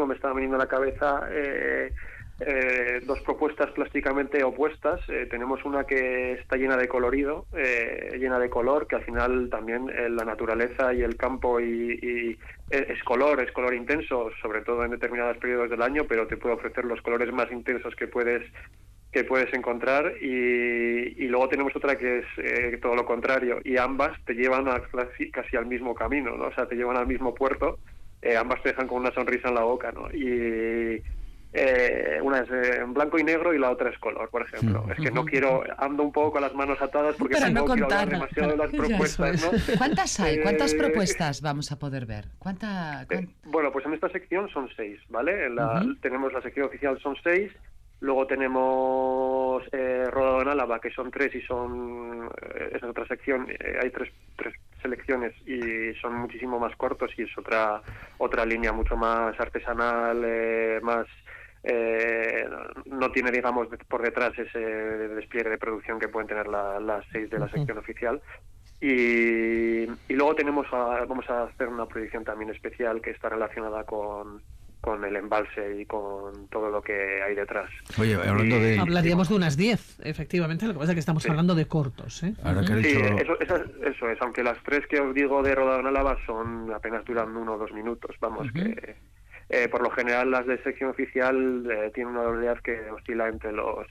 me estaba viniendo a la cabeza dos propuestas plásticamente opuestas. Tenemos una que está llena de colorido, llena de color, que al final también la naturaleza y el campo es color intenso, sobre todo en determinados periodos del año, pero te puede ofrecer los colores más intensos que puedes encontrar, y luego tenemos otra que es todo lo contrario, y ambas te llevan casi al mismo camino, ¿no? O sea, te llevan al mismo puerto, ambas te dejan con una sonrisa en la boca, ¿no? Y una es en blanco y negro y la otra es color, por ejemplo. Es que no quiero, ando un poco con las manos atadas porque Para tampoco no quiero contar. hablar demasiado de las propuestas, ¿no? ¿Cuántas hay? ¿Cuántas propuestas vamos a poder ver? Bueno, pues en esta sección son 6, ¿vale? Uh-huh. Tenemos la sección oficial, son 6. Luego tenemos Rodado en Álava, que son 3 y esa es otra sección. Hay tres selecciones y son muchísimo más cortos, y es otra línea mucho más artesanal, más no tiene, digamos, por detrás ese despliegue de producción que pueden tener las 6 de la sección oficial. Y luego vamos a hacer una proyección también especial que está relacionada con el embalse y con todo lo que hay detrás. Oye, hablando de... Hablaríamos de unas 10, efectivamente, lo que pasa es que estamos hablando de cortos, ¿eh? Ahora que ha Sí, dicho... eso es, aunque las 3 que os digo de Rodado en Álava apenas duran 1 o 2 minutos, vamos, que por lo general las de sección oficial tienen una durabilidad que oscila entre los